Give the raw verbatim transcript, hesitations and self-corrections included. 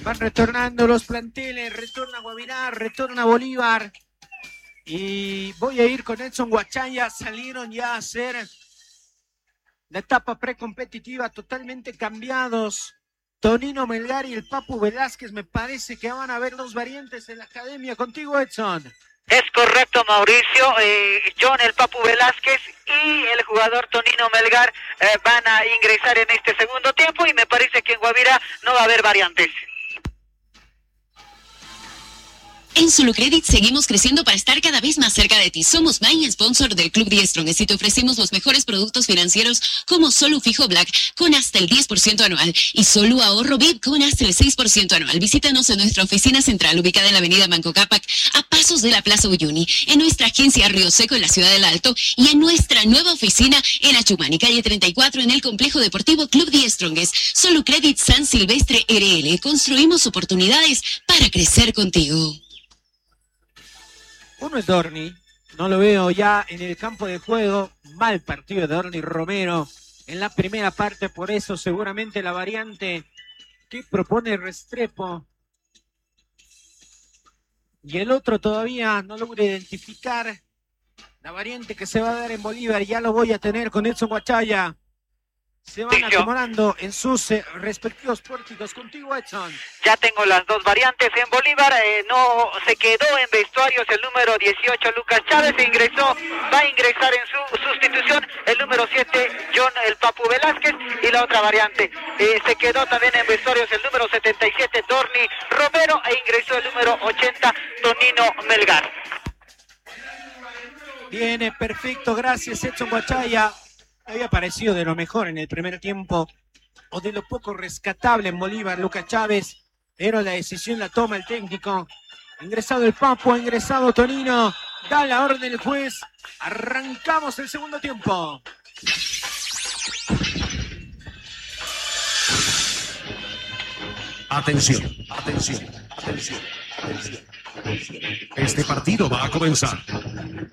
Van retornando los planteles, retorna Guavirá, retorna Bolívar. Y voy a ir con Edson Huachaya. Salieron ya a hacer la etapa precompetitiva totalmente cambiados. Tonino Melgar y el Papu Velázquez. Me parece que van a haber dos variantes en la academia. Contigo, Edson. Es correcto, Mauricio. Eh, John, el Papu Velázquez y el jugador Tonino Melgar eh, van a ingresar en este segundo tiempo y me parece que en Guavirá no va a haber variantes. En Solucredit seguimos creciendo para estar cada vez más cerca de ti. Somos Main Sponsor del Club diez Strongest y te ofrecemos los mejores productos financieros como Solu Fijo Black con hasta el diez por ciento anual y Solu Ahorro V I P con hasta el seis por ciento anual. Visítanos en nuestra oficina central ubicada en la avenida Banco Cápac a pasos de la Plaza Uyuni, en nuestra agencia Río Seco en la ciudad del Alto y en nuestra nueva oficina en Achumani, calle treinta y cuatro en el complejo deportivo Club diez Strongest. Solucredit San Silvestre R L. Construimos oportunidades para crecer contigo. Uno es Dorni, no lo veo ya en el campo de juego. Mal partido de Dorni Romero en la primera parte, por eso seguramente la variante que propone Restrepo. Y el otro todavía no logra identificar la variante que se va a dar en Bolívar. Ya lo voy a tener con Edson Huachaya. Se van acomodando en sus eh, respectivos pórticos. Contigo, Edson. Ya tengo las dos variantes en Bolívar. Eh, no se quedó en vestuarios el número dieciocho, Lucas Chávez. Se ingresó, va a ingresar en su sustitución el número siete, John el Papu Velázquez. Y la otra variante, eh, se quedó también en vestuarios el número setenta y siete, Dorni Romero. E ingresó el número ochenta, Tonino Melgar. Viene perfecto, gracias, Edson Huachaya. Había parecido de lo mejor en el primer tiempo, o de lo poco rescatable en Bolívar, Lucas Chávez, pero la decisión la toma el técnico. Ingresado el Papu, ha ingresado Tonino, da la orden el juez, arrancamos el segundo tiempo. Atención, atención, atención, atención. Este partido va a comenzar.